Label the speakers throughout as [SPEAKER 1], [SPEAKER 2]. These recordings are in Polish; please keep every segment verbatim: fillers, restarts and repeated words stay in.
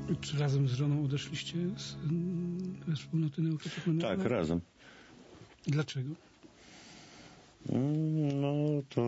[SPEAKER 1] Czy razem z żoną odeszliście z, ze wspólnoty neokatekumenalnej?
[SPEAKER 2] Tak, razem.
[SPEAKER 1] Dlaczego?
[SPEAKER 2] No to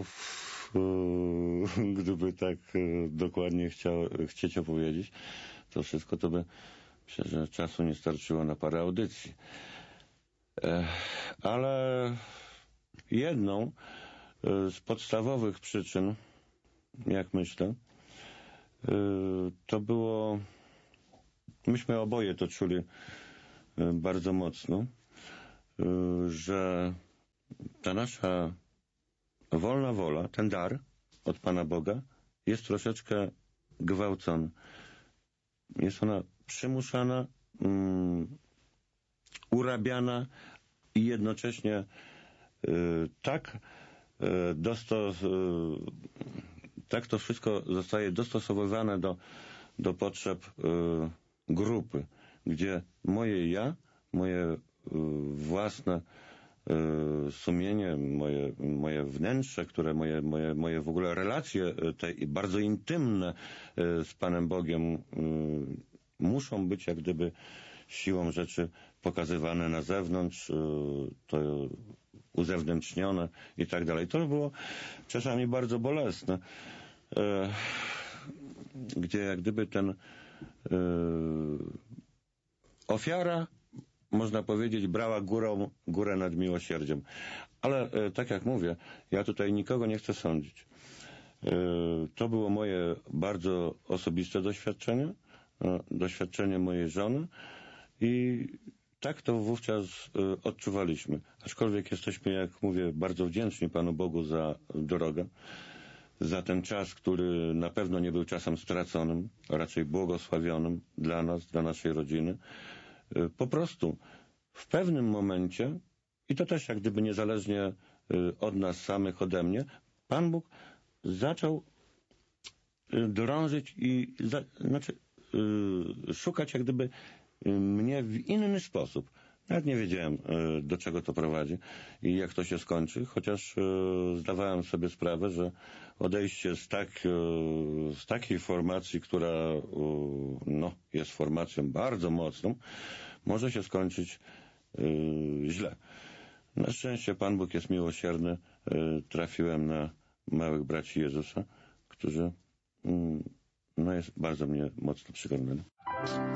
[SPEAKER 2] e, gdyby tak e, dokładnie chciał, chcieć opowiedzieć, to wszystko to by myślę, że czasu nie starczyło na parę audycji. E, ale jedną e, z podstawowych przyczyn, jak myślę, e, to było, myśmy oboje to czuli e, bardzo mocno, e, że ta nasza wolna wola, ten dar od Pana Boga jest troszeczkę gwałcony. Jest ona przymuszana, um, urabiana i jednocześnie y, tak, y, dostos, y, tak to wszystko zostaje dostosowywane do, do potrzeb y, grupy, gdzie moje ja, moje y, własne sumienie, moje, moje wnętrze, które moje, moje, moje w ogóle relacje te bardzo intymne z Panem Bogiem muszą być jak gdyby siłą rzeczy pokazywane na zewnątrz, to uzewnętrznione i tak dalej. To było czasami bardzo bolesne, gdzie jak gdyby ten ofiara, można powiedzieć, brała górą, górę nad miłosierdziem. Ale e, tak jak mówię, ja tutaj nikogo nie chcę sądzić. E, to było moje bardzo osobiste doświadczenie, e, doświadczenie mojej żony i tak to wówczas e, odczuwaliśmy. Aczkolwiek jesteśmy, jak mówię, bardzo wdzięczni Panu Bogu za drogę, za ten czas, który na pewno nie był czasem straconym, a raczej błogosławionym dla nas, dla naszej rodziny. Po prostu w pewnym momencie, i to też jak gdyby niezależnie od nas samych, ode mnie, Pan Bóg zaczął drążyć i za, znaczy szukać jak gdyby mnie w inny sposób. Nawet nie wiedziałem, do czego to prowadzi i jak to się skończy, chociaż zdawałem sobie sprawę, że odejście z, tak, z takiej formacji, która no, jest formacją bardzo mocną, może się skończyć źle. Na szczęście Pan Bóg jest miłosierny. Trafiłem na małych braci Jezusa, którzy no, jest bardzo mnie mocno przygarnęli.